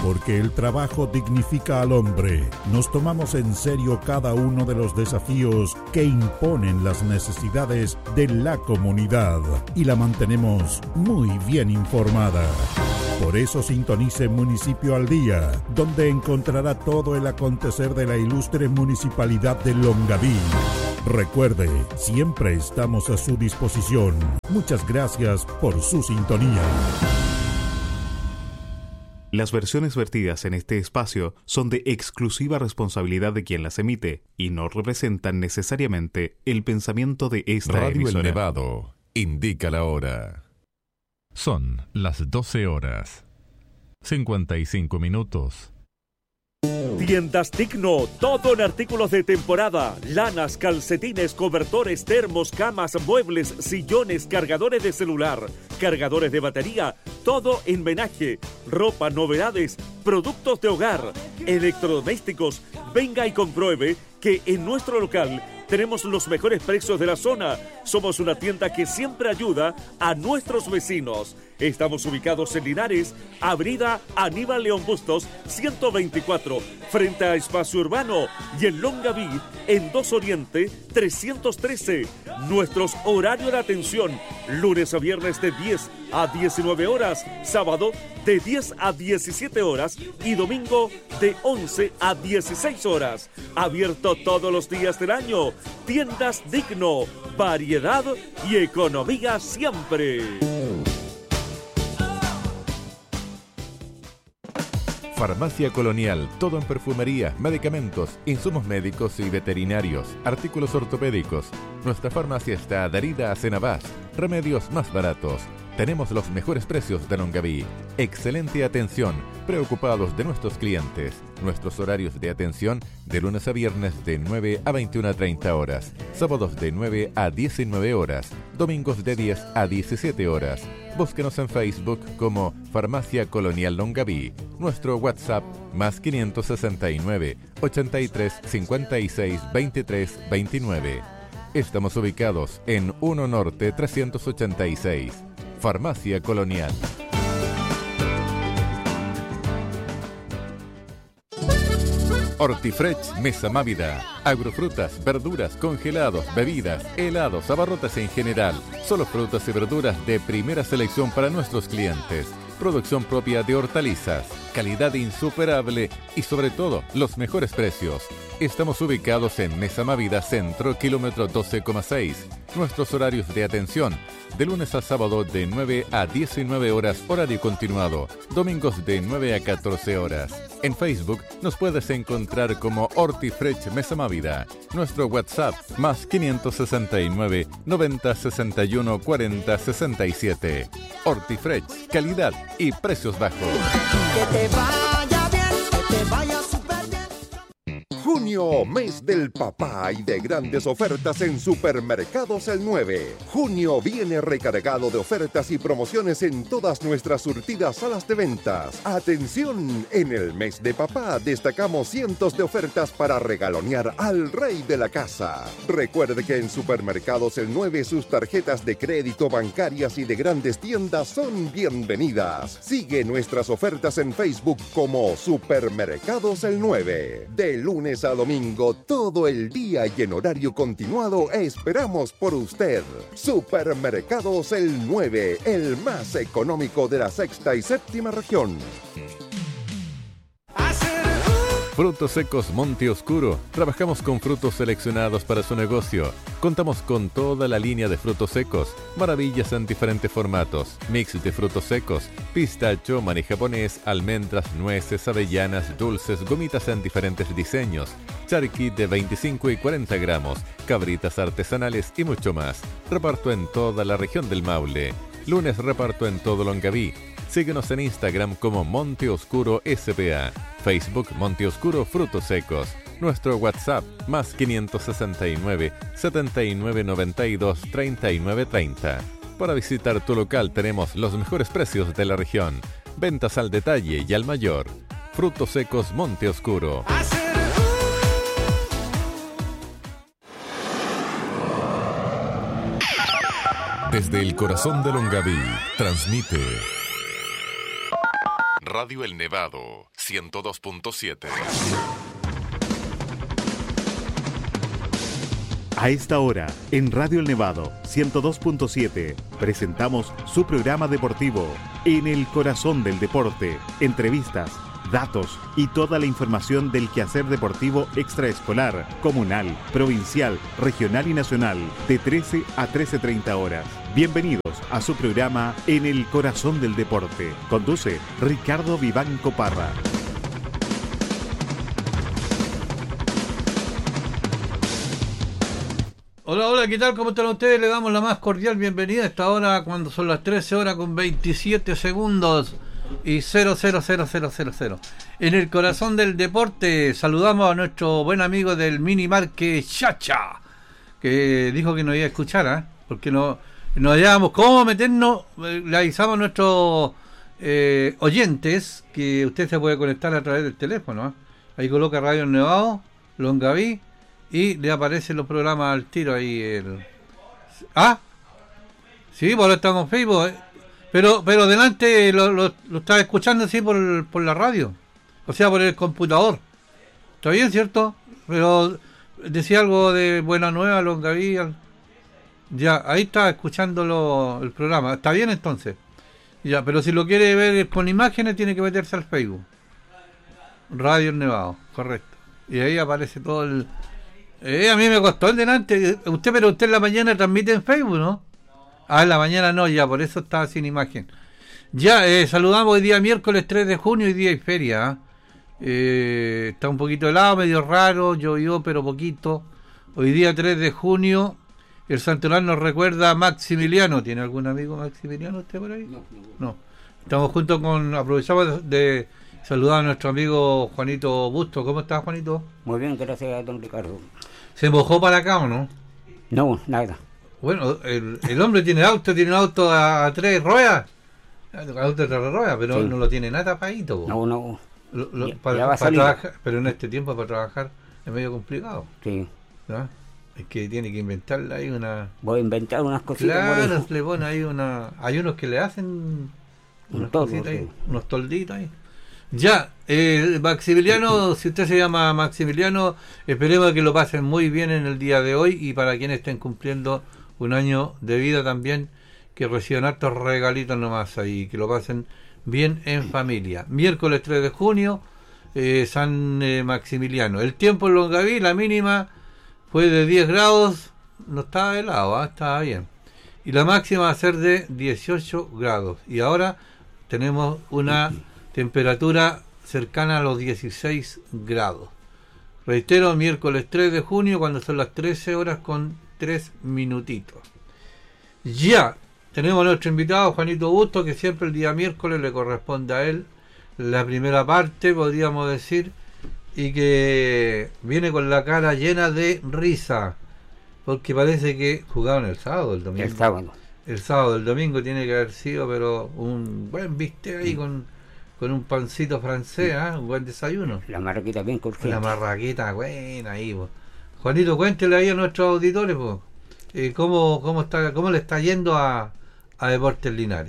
Porque el trabajo dignifica al hombre. Nos tomamos en serio cada uno de los desafíos que imponen las necesidades de la comunidad y la mantenemos muy bien informada. Por eso sintonice Municipio al Día, donde encontrará todo el acontecer de la ilustre municipalidad de Longaví. Recuerde, siempre estamos a su disposición. Muchas gracias por su sintonía. Las versiones vertidas en este espacio son de exclusiva responsabilidad de quien las emite y no representan necesariamente el pensamiento de esta Radio emisora. El Nevado indica la hora. Son las 12 horas, 55 minutos. Tiendas Digno, todo en artículos de temporada, lanas, calcetines, cobertores, termos, camas, muebles, sillones, cargadores de celular, cargadores de batería, todo en menaje, ropa, novedades, productos de hogar, electrodomésticos. Venga y compruebe que en nuestro local tenemos los mejores precios de la zona. Somos una tienda que siempre ayuda a nuestros vecinos. Estamos ubicados en Linares, Avenida Aníbal León Bustos, 124, frente a Espacio Urbano, y en Longaví, en 2 Oriente, 313. Nuestros horarios de atención, lunes a viernes de 10 a 19 horas, sábado de 10 a 17 horas y domingo de 11 a 16 horas. Abierto todos los días del año. Tiendas Digno, variedad y economía siempre. Farmacia Colonial, todo en perfumería, medicamentos, insumos médicos y veterinarios, artículos ortopédicos. Nuestra farmacia está adherida a Cenabás, remedios más baratos. Tenemos los mejores precios de Longaví. Excelente atención, preocupados de nuestros clientes. Nuestros horarios de atención de lunes a viernes de 9 a 21:30 horas, sábados de 9 a 19 horas, domingos de 10 a 17 horas. Búsquenos en Facebook como Farmacia Colonial Longaví. Nuestro WhatsApp más 569 83 56 23 29. Estamos ubicados en 1 Norte 386. Farmacia Colonial. Hortifresh Mesa Mávida. Agrofrutas, verduras, congelados, bebidas, helados, abarrotes en general. Solo frutas y verduras de primera selección para nuestros clientes. Producción propia de hortalizas, calidad insuperable y sobre todo los mejores precios. Estamos ubicados en Mesa Mávida Centro, kilómetro 12,6. Nuestros horarios de atención, de lunes a sábado de 9 a 19 horas, horario continuado. Domingos de 9 a 14 horas. En Facebook nos puedes encontrar como Hortifresh Mesa Mávida. Nuestro WhatsApp más 569 90 61 40 67. Hortifresh, calidad y precios bajos. Que te vaya bien, que te vaya súper bien. Junio, mes del papá y de grandes ofertas en Supermercados El 9. Junio viene recargado de ofertas y promociones en todas nuestras surtidas salas de ventas. Atención, en el mes de papá destacamos cientos de ofertas para regalonear al rey de la casa. Recuerde que en Supermercados El 9 sus tarjetas de crédito, bancarias y de grandes tiendas son bienvenidas. Sigue nuestras ofertas en Facebook como Supermercados El 9. De lunes a domingo, todo el día y en horario continuado, esperamos por usted. Supermercados El 9, el más económico de la sexta y séptima región. Frutos secos Monte Oscuro. Trabajamos con frutos seleccionados para su negocio. Contamos con toda la línea de frutos secos, maravillas en diferentes formatos, mix de frutos secos, pistacho, maní japonés, almendras, nueces, avellanas, dulces, gomitas en diferentes diseños, charqui de 25 y 40 gramos, cabritas artesanales y mucho más. Reparto en toda la región del Maule. Lunes reparto en todo Longaví. Síguenos en Instagram como Monte Oscuro SPA, Facebook Monte Oscuro Frutos Secos, nuestro WhatsApp más 569 79 92 39 30. Para visitar tu local tenemos los mejores precios de la región, ventas al detalle y al mayor. Frutos Secos Monte Oscuro. Desde el corazón de Longaví, transmite Radio El Nevado, 102.7. A esta hora, en Radio El Nevado, 102.7, presentamos su programa deportivo, En el Corazón del Deporte. Entrevistas, datos y toda la información del quehacer deportivo extraescolar, comunal, provincial, regional y nacional, de 13 a 13:30 horas. Bienvenidos a su programa En el Corazón del Deporte. Conduce Ricardo Vivanco Parra. Hola, hola, ¿qué tal? ¿Cómo están ustedes? Le damos la más cordial bienvenida a esta hora cuando son las 13 horas con 27 segundos y 00000. En el corazón del deporte saludamos a nuestro buen amigo del Minimarque Chacha, que dijo que nos iba a escuchar, porque no hallábamos cómo meternos. Le avisamos a nuestros oyentes que usted se puede conectar a través del teléfono. Ahí coloca Radio El Nevado, Longaví, y le aparecen los programas al tiro ahí. Sí, pues ahora estamos en Facebook, pero delante lo estaba escuchando así por la radio, o sea, por el computador. ¿Está bien, cierto? Pero decía algo de Buena Nueva, Longaví. Ya, ahí está escuchando el programa. ¿Está bien entonces? Ya, pero si lo quiere ver con imágenes tiene que meterse al Facebook. Radio El Nevado, correcto. Y ahí aparece todo el... a mí me costó el delante. Pero usted en la mañana transmite en Facebook, ¿no? En la mañana no, ya, por eso estaba sin imagen. Ya, saludamos hoy día miércoles 3 de junio, hoy día hay feria. Está un poquito helado, medio raro, llovió, pero poquito. Hoy día 3 de junio, el santoral nos recuerda a Maximiliano. ¿Tiene algún amigo Maximiliano usted por ahí? No. Estamos juntos aprovechamos de saludar a nuestro amigo Juanito Busto. ¿Cómo estás, Juanito? Muy bien, gracias a don Ricardo. ¿Se mojó para acá o no? No, nada. Bueno, el hombre tiene un auto a 3 ruedas. Auto de 3 ruedas, pero sí, no lo tiene nada tapadito. No. Para trabajar, pero en este tiempo para trabajar es medio complicado. Sí. ¿No? Es que tiene que inventarle ahí una... Voy a inventar unas cositas. Claro, le pone ahí una... Hay unos que le hacen unas cositas ahí, unos tolditos ahí. Ya, Maximiliano, si usted se llama Maximiliano, esperemos que lo pasen muy bien en el día de hoy, y para quienes estén cumpliendo un año de vida también, que reciban hartos regalitos nomás ahí, que lo pasen bien en familia. Miércoles 3 de junio, San Maximiliano. El tiempo en Longaví, la mínima fue de 10 grados, no estaba helado, estaba bien. Y la máxima va a ser de 18 grados. Y ahora tenemos una temperatura cercana a los 16 grados. Reitero, miércoles 3 de junio, cuando son las 13 horas con 3 minutitos. Ya, tenemos a nuestro invitado, Juanito Busto, que siempre el día miércoles le corresponde a él la primera parte, podríamos decir, y que viene con la cara llena de risa, porque parece que jugaron el sábado, el domingo. El sábado, el domingo tiene que haber sido, pero un buen bistec ahí con un pancito francés, un buen desayuno. La marraquita bien cortita. La marraquita buena ahí, po. Juanito, cuéntele ahí a nuestros auditores, po, cómo le está yendo a Deportes Linares.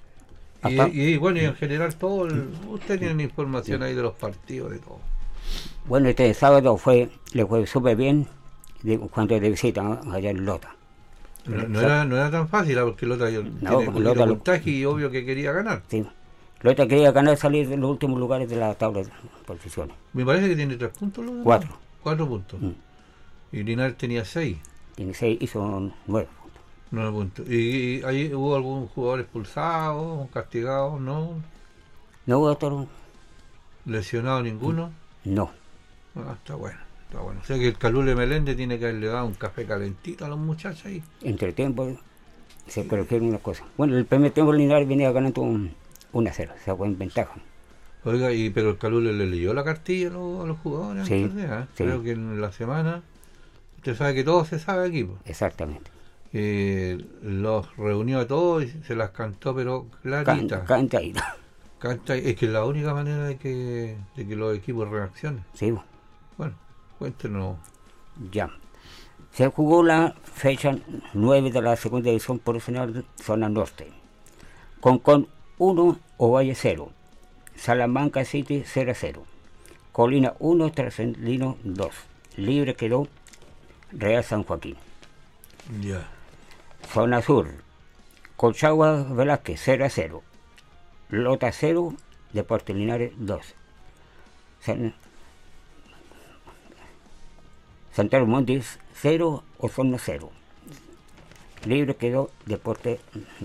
Y bueno, y en general todo, usted tiene información ahí de los partidos, de todo. Bueno, este sábado le fue súper bien cuando de visita allá en Lota. No era tan fácil, porque Lota tiene un puntaje y obvio que quería ganar. Sí. Lota quería ganar, salir de los últimos lugares de la tabla de posiciones. Me parece que tiene 3 puntos, Lota. 4. 4 puntos. Y Linares tenía 6. Tiene 6 y son 9 puntos. 9 puntos. ¿Y ahí hubo algún jugador expulsado, castigado? ¿No? No hubo otro. ¿Lesionado ninguno? No. Está bueno. O sea que el Calule Meléndez tiene que haberle dado un café calentito a los muchachos ahí. Entre tiempo se corrigieron unas cosas. Bueno, el primer tiempo Linares venía ganando 1-0, se sacó en ventaja. Oiga, pero el Calule le leyó la cartilla a los jugadores. Sí, antes de, sí. Creo que en la semana, usted sabe que todo se sabe aquí, pues. Exactamente. Los reunió a todos y se las cantó, pero clarita. Cantadita. Es que es la única manera de que los equipos reaccionen. Sí. Bueno, cuéntenos. Ya. Se jugó la fecha 9 de la segunda división profesional zona norte, con 1 Ovalle 0. Salamanca City 0-0. Colina 1, Trasandino 2. Libre quedó Real San Joaquín. Ya. Zona Sur, Colchagua Velázquez 0-0. Lota 0, Deportes Linares 2. Santiago Montes 0, Osorno 0. Libre quedó Deportes